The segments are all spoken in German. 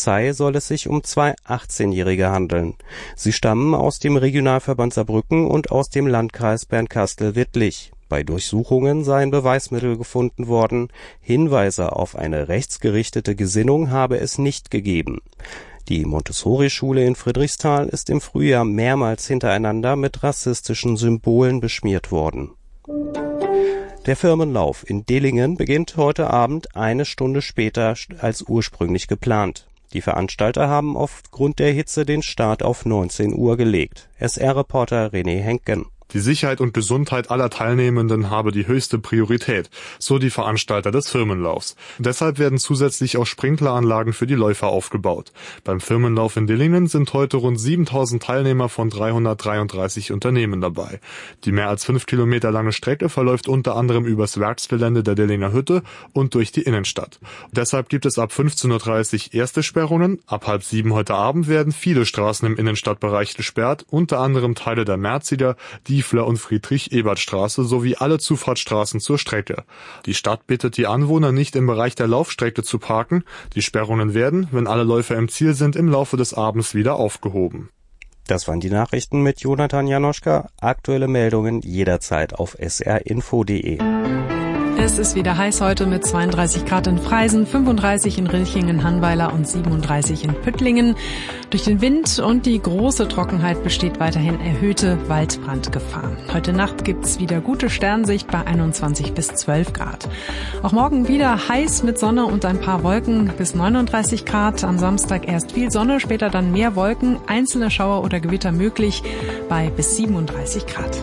Polizei soll es sich um 2 18-Jährige handeln. Sie stammen aus dem Regionalverband Saarbrücken und aus dem Landkreis Bernkastel-Wittlich. Bei Durchsuchungen seien Beweismittel gefunden worden. Hinweise auf eine rechtsgerichtete Gesinnung habe es nicht gegeben. Die Montessori-Schule in Friedrichsthal ist im Frühjahr mehrmals hintereinander mit rassistischen Symbolen beschmiert worden. Der Firmenlauf in Dillingen beginnt heute Abend 1 Stunde später als ursprünglich geplant. Die Veranstalter haben aufgrund der Hitze den Start auf 19 Uhr gelegt. SR-Reporter René Henken. Die Sicherheit und Gesundheit aller Teilnehmenden habe die höchste Priorität, so die Veranstalter des Firmenlaufs. Deshalb werden zusätzlich auch Sprinkleranlagen für die Läufer aufgebaut. Beim Firmenlauf in Dillingen sind heute rund 7000 Teilnehmer von 333 Unternehmen dabei. Die mehr als 5 Kilometer lange Strecke verläuft unter anderem übers Werksgelände der Dillinger Hütte und durch die Innenstadt. Deshalb gibt es ab 15:30 Uhr erste Sperrungen. Ab 6:30 heute Abend werden viele Straßen im Innenstadtbereich gesperrt, unter anderem Teile der Merziger, Diefler- und Friedrich-Ebert-Straße sowie alle Zufahrtsstraßen zur Strecke. Die Stadt bittet die Anwohner, nicht im Bereich der Laufstrecke zu parken. Die Sperrungen werden, wenn alle Läufer im Ziel sind, im Laufe des Abends wieder aufgehoben. Das waren die Nachrichten mit Jonathan Janoschka. Aktuelle Meldungen jederzeit auf srinfo.de. Es ist wieder heiß heute mit 32 Grad in Freisen, 35 in Rilchingen, Hannweiler und 37 in Püttlingen. Durch den Wind und die große Trockenheit besteht weiterhin erhöhte Waldbrandgefahr. Heute Nacht gibt's wieder gute Sternsicht bei 21 bis 12 Grad. Auch morgen wieder heiß mit Sonne und ein paar Wolken bis 39 Grad. Am Samstag erst viel Sonne, später dann mehr Wolken, einzelne Schauer oder Gewitter möglich bei bis 37 Grad.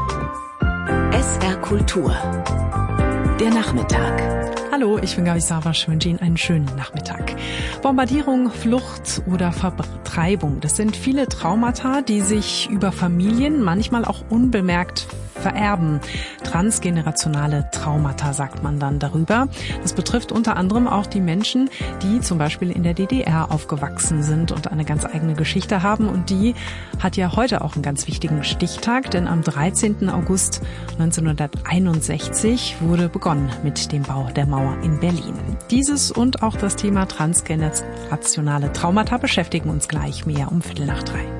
SR Kultur. Der Nachmittag. Hallo, ich bin Gabi Savasch, wünsche Ihnen einen schönen Nachmittag. Bombardierung, Flucht oder Vertreibung, das sind viele Traumata, die sich über Familien manchmal auch unbemerkt vererben. Transgenerationale Traumata sagt man dann darüber. Das betrifft unter anderem auch die Menschen, die zum Beispiel in der DDR aufgewachsen sind und eine ganz eigene Geschichte haben. Und die hat ja heute auch einen ganz wichtigen Stichtag, denn am 13. August 1961 wurde begonnen mit dem Bau der Mauer in Berlin. Dieses und auch das Thema transgenerationale Traumata beschäftigen uns gleich mehr um 14:45.